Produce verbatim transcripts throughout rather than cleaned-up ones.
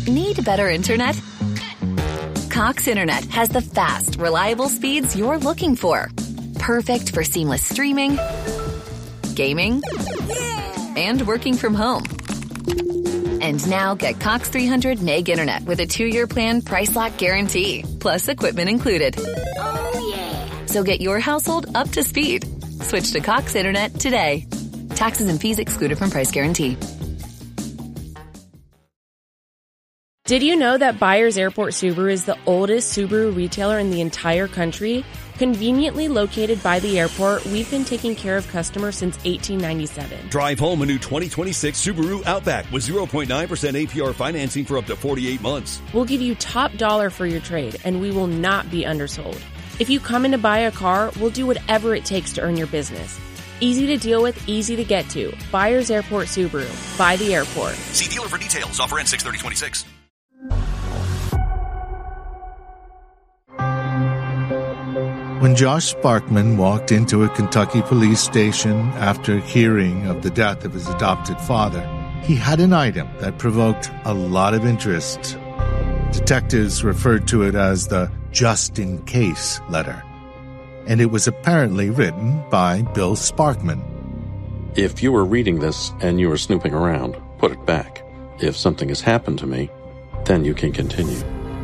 Need better internet? Cox Internet has the fast, reliable speeds you're looking for. Perfect for seamless streaming, gaming, and working from home. And now get Cox three hundred meg internet with a two-year plan price lock guarantee, plus equipment included. Oh, yeah. So get your household up to speed. Switch to Cox Internet today. Taxes and fees excluded from price guarantee. Did you know that Byers Airport Subaru is the oldest Subaru retailer in the entire country? Conveniently located by the airport, we've been taking care of customers since eighteen ninety-seven. Drive home a new twenty twenty-six Subaru Outback with zero point nine percent A P R financing for up to forty-eight months. We'll give you top dollar for your trade, and we will not be undersold. If you come in to buy a car, we'll do whatever it takes to earn your business. Easy to deal with, easy to get to. Byers Airport Subaru. By the airport. See dealer for details. Offer ends six thirty twenty-six. When Josh Sparkman walked into a Kentucky police station after hearing of the death of his adopted father, he had an item that provoked a lot of interest. Detectives referred to it as the just-in-case letter, and it was apparently written by Bill Sparkman. If you were reading this and you were snooping around, put it back. If something has happened to me, then you can continue.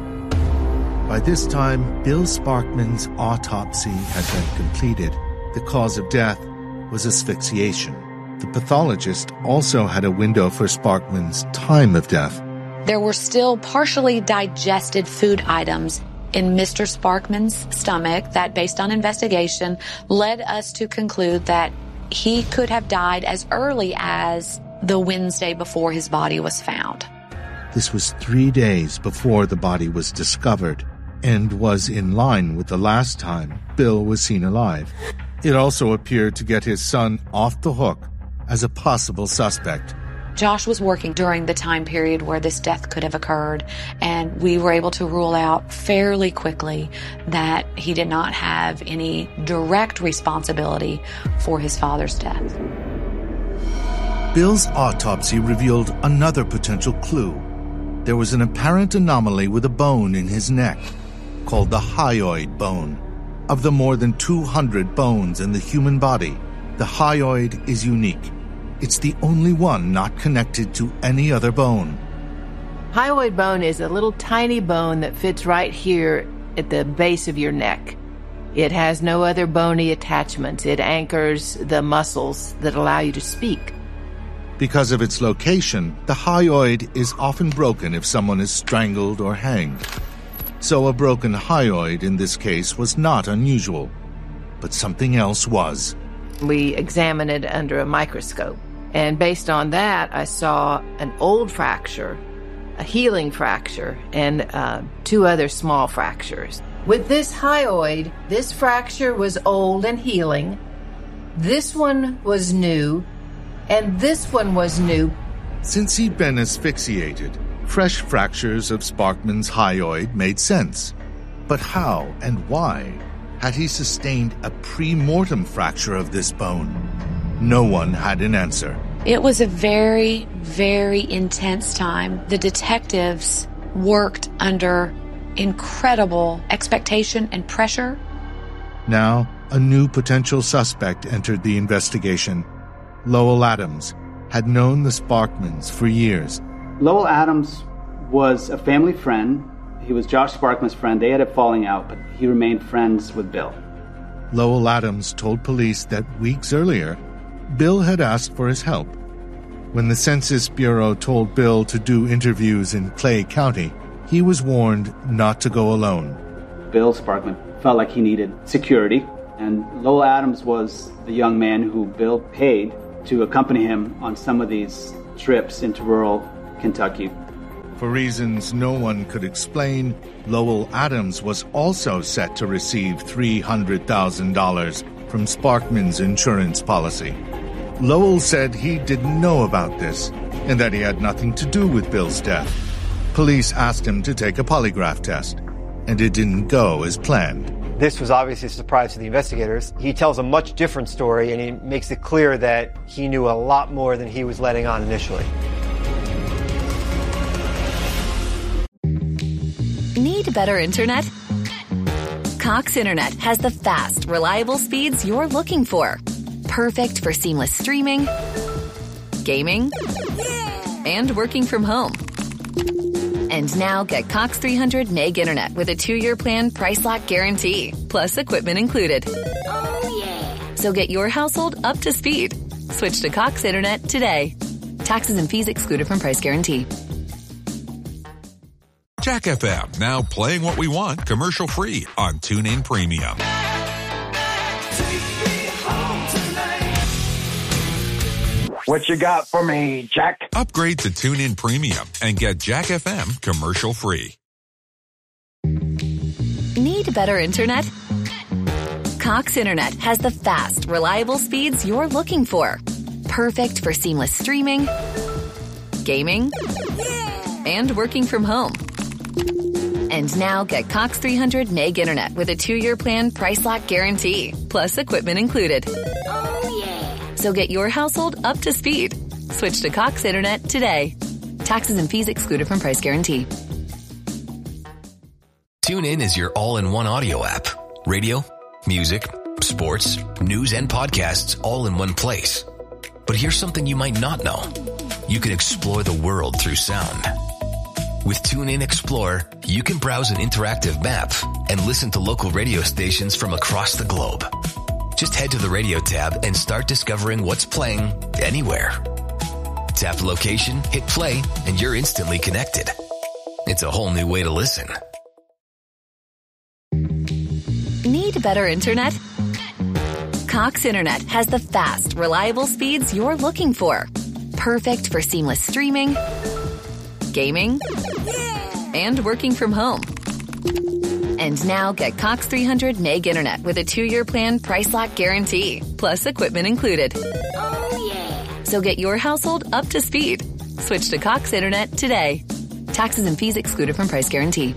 By this time, Bill Sparkman's autopsy had been completed. The cause of death was asphyxiation. The pathologist also had a window for Sparkman's time of death. There were still partially digested food items in Mister Sparkman's stomach that, based on investigation, led us to conclude that he could have died as early as the Wednesday before his body was found. This was three days before the body was discovered, and was in line with the last time Bill was seen alive. It also appeared to get his son off the hook as a possible suspect. Josh was working during the time period where this death could have occurred, and we were able to rule out fairly quickly that he did not have any direct responsibility for his father's death. Bill's autopsy revealed another potential clue. There was an apparent anomaly with a bone in his neck, called the hyoid bone. Of the more than two hundred bones in the human body, the hyoid is unique. It's the only one not connected to any other bone. Hyoid bone is a little tiny bone that fits right here at the base of your neck. It has no other bony attachments. It anchors the muscles that allow you to speak. Because of its location, the hyoid is often broken if someone is strangled or hanged. So a broken hyoid in this case was not unusual, but something else was. We examined it under a microscope, and based on that, I saw an old fracture, a healing fracture, and uh, two other small fractures. With this hyoid, this fracture was old and healing, this one was new, and this one was new. Since he'd been asphyxiated, fresh fractures of Sparkman's hyoid made sense. But how and why had he sustained a pre-mortem fracture of this bone? No one had an answer. It was a very, very intense time. The detectives worked under incredible expectation and pressure. Now, a new potential suspect entered the investigation. Lowell Adams had known the Sparkmans for years. Lowell Adams was a family friend. He was Josh Sparkman's friend. They had a falling out, but he remained friends with Bill. Lowell Adams told police that weeks earlier, Bill had asked for his help. When the Census Bureau told Bill to do interviews in Clay County, he was warned not to go alone. Bill Sparkman felt like he needed security, and Lowell Adams was the young man who Bill paid to accompany him on some of these trips into rural Kentucky. For reasons no one could explain, Lowell Adams was also set to receive three hundred thousand dollars from Sparkman's insurance policy. Lowell said he didn't know about this and that he had nothing to do with Bill's death. Police asked him to take a polygraph test, and it didn't go as planned. This was obviously a surprise to the investigators. He tells a much different story, and he makes it clear that he knew a lot more than he was letting on initially. Need better internet? Cox Internet has the fast, reliable speeds you're looking for. Perfect for seamless streaming, gaming, and working from home. And now get Cox three hundred meg internet with a two-year plan price lock guarantee, plus equipment included. Oh, yeah. So get your household up to speed. Switch to Cox Internet today. Taxes and fees excluded from price guarantee. Jack F M, now playing what we want commercial-free on TuneIn Premium. What you got for me, Jack? Upgrade to TuneIn Premium and get Jack F M commercial-free. Need better internet? Cox Internet has the fast, reliable speeds you're looking for. Perfect for seamless streaming, gaming, and working from home. And now get Cox three hundred meg internet with a two-year plan price lock guarantee, plus equipment included. Oh, yeah. So get your household up to speed. Switch to Cox Internet today. Taxes and fees excluded from price guarantee. TuneIn is your all-in-one audio app. Radio, music, sports, news, and podcasts all in one place. But here's something you might not know. You can explore the world through sound. With TuneIn Explorer, you can browse an interactive map and listen to local radio stations from across the globe. Just head to the radio tab and start discovering what's playing anywhere. Tap location, hit play, and you're instantly connected. It's a whole new way to listen. Need better internet? Cox Internet has the fast, reliable speeds you're looking for. Perfect for seamless streaming, gaming, and working from home. And now get Cox three hundred meg internet with a two-year plan price lock guarantee, plus equipment included. Oh, yeah. So get your household up to speed. Switch to Cox Internet today. Taxes and fees excluded from price guarantee.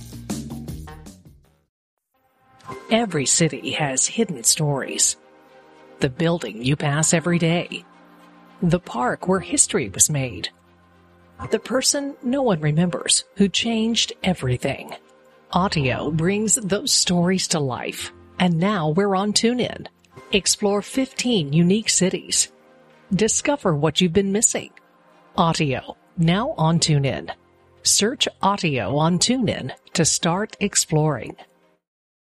Every city has hidden stories. The building you pass every day. The park where history was made. The person no one remembers who changed everything. Audio brings those stories to life. And now we're on TuneIn. Explore fifteen unique cities. Discover what you've been missing. Audio, now on TuneIn. Search Audio on TuneIn to start exploring.